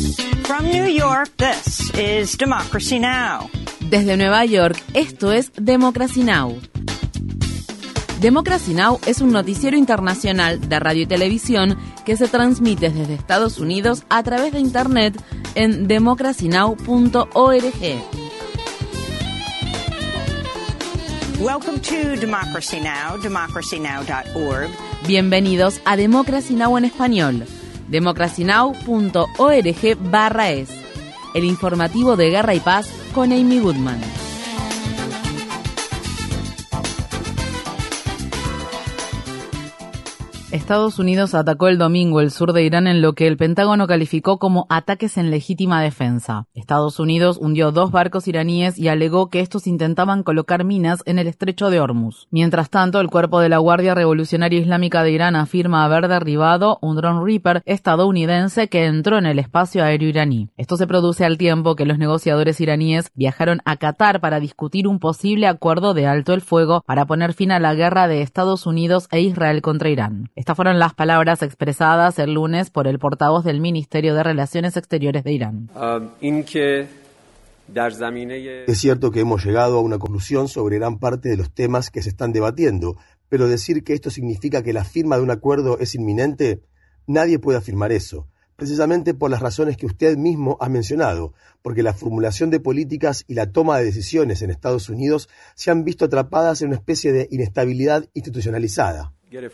From New York, this is Democracy Now! Desde Nueva York, esto es Democracy Now! Democracy Now! Es un noticiero internacional de radio y televisión que se transmite desde Estados Unidos a través de Internet en democracynow.org. Welcome to Democracy Now!, democracynow.org. Bienvenidos a Democracy Now! En español, democracynow.org/es. El informativo de Guerra y Paz con Amy Goodman. Estados Unidos atacó el domingo el sur de Irán en lo que el Pentágono calificó como ataques en legítima defensa. Estados Unidos hundió 2 barcos iraníes y alegó que estos intentaban colocar minas en el estrecho de Hormuz. Mientras tanto, el cuerpo de la Guardia Revolucionaria Islámica de Irán afirma haber derribado un dron Reaper estadounidense que entró en el espacio aéreo iraní. Esto se produce al tiempo que los negociadores iraníes viajaron a Qatar para discutir un posible acuerdo de alto el fuego para poner fin a la guerra de Estados Unidos e Israel contra Irán. Estas fueron las palabras expresadas el lunes por el portavoz del Ministerio de Relaciones Exteriores de Irán. Es cierto que hemos llegado a una conclusión sobre gran parte de los temas que se están debatiendo, pero decir que esto significa que la firma de un acuerdo es inminente, nadie puede afirmar eso, precisamente por las razones que usted mismo ha mencionado, porque la formulación de políticas y la toma de decisiones en Estados Unidos se han visto atrapadas en una especie de inestabilidad institucionalizada.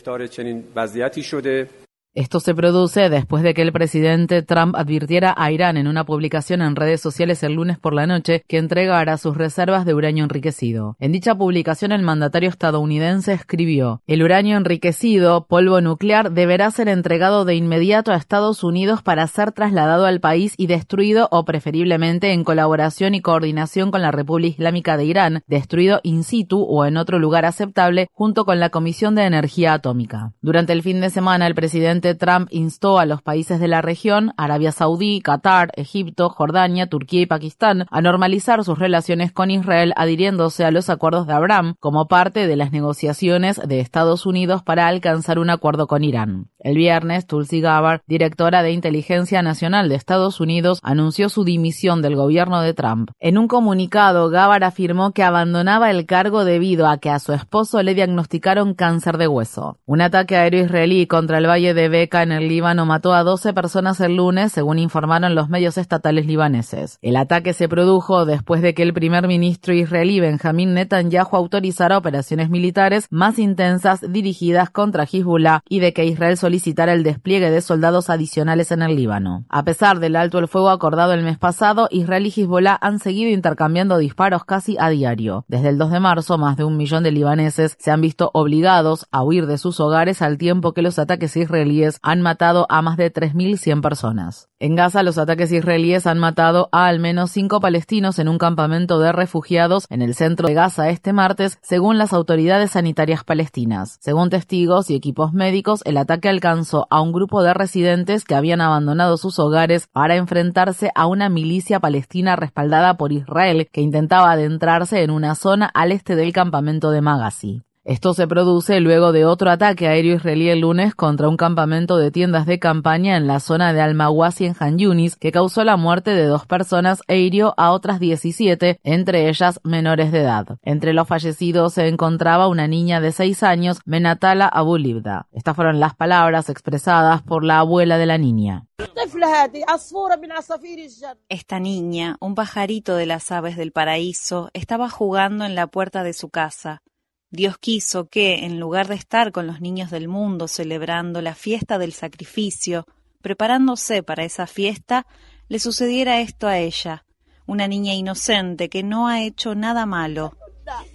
Esto se produce después de que el presidente Trump advirtiera a Irán en una publicación en redes sociales el lunes por la noche que entregara sus reservas de uranio enriquecido. En dicha publicación, el mandatario estadounidense escribió: "El uranio enriquecido, polvo nuclear, deberá ser entregado de inmediato a Estados Unidos para ser trasladado al país y destruido o preferiblemente en colaboración y coordinación con la República Islámica de Irán, destruido in situ o en otro lugar aceptable junto con la Comisión de Energía Atómica". Durante el fin de semana, el presidente Trump instó a los países de la región, Arabia Saudí, Qatar, Egipto, Jordania, Turquía y Pakistán, a normalizar sus relaciones con Israel adhiriéndose a los acuerdos de Abraham como parte de las negociaciones de Estados Unidos para alcanzar un acuerdo con Irán. El viernes, Tulsi Gabbard, directora de Inteligencia Nacional de Estados Unidos, anunció su dimisión del gobierno de Trump. En un comunicado, Gabbard afirmó que abandonaba el cargo debido a que a su esposo le diagnosticaron cáncer de hueso. Un ataque aéreo israelí contra el valle de Beca en el Líbano mató a 12 personas el lunes, según informaron los medios estatales libaneses. El ataque se produjo después de que el primer ministro israelí Benjamín Netanyahu autorizara operaciones militares más intensas dirigidas contra Hezbollah y de que Israel solicitara el despliegue de soldados adicionales en el Líbano. A pesar del alto el fuego acordado el mes pasado, Israel y Hezbollah han seguido intercambiando disparos casi a diario. Desde el 2 de marzo, más de 1 millón de libaneses se han visto obligados a huir de sus hogares al tiempo que los ataques israelíes han matado a más de 3.100 personas. En Gaza, los ataques israelíes han matado a al menos 5 palestinos en un campamento de refugiados en el centro de Gaza este martes, según las autoridades sanitarias palestinas. Según testigos y equipos médicos, el ataque alcanzó a un grupo de residentes que habían abandonado sus hogares para enfrentarse a una milicia palestina respaldada por Israel que intentaba adentrarse en una zona al este del campamento de Maghazi. Esto se produce luego de otro ataque aéreo israelí el lunes contra un campamento de tiendas de campaña en la zona de Al-Mawasi en Han Yunis, que causó la muerte de 2 personas e hirió a otras 17, entre ellas menores de edad. Entre los fallecidos se encontraba una niña de 6 años, Menatala Abu Libda. Estas fueron las palabras expresadas por la abuela de la niña. Esta niña, un pajarito de las aves del paraíso, estaba jugando en la puerta de su casa. Dios quiso que, en lugar de estar con los niños del mundo celebrando la fiesta del sacrificio, preparándose para esa fiesta, le sucediera esto a ella, una niña inocente que no ha hecho nada malo.